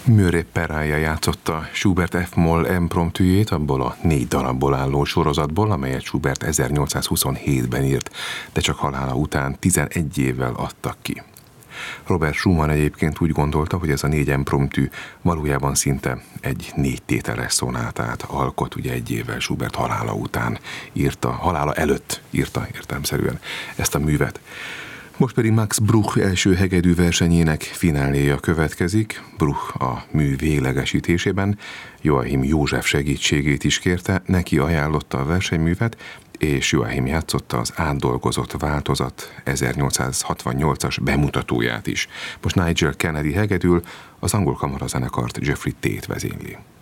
Murray Peraja játszotta Schubert F-moll impromptujét abból a 4 darabból álló sorozatból, amelyet Schubert 1827-ben írt, de csak halála után 11 évvel adtak ki. Robert Schumann egyébként úgy gondolta, hogy ez a 4 impromptű valójában szinte egy 4 tételes szonátát alkot, ugye 1 évvel Schubert halála után halála előtt írta értelemszerűen ezt a művet. Most pedig Max Bruch első hegedű versenyének fináléja következik. Bruch a mű véglegesítésében Joachim József segítségét is kérte, neki ajánlotta a versenyművet, és Joachim játszotta az átdolgozott változat 1868-as bemutatóját is. Most Nigel Kennedy hegedül, az angol kamarazenekart Jeffrey Tate vezényli.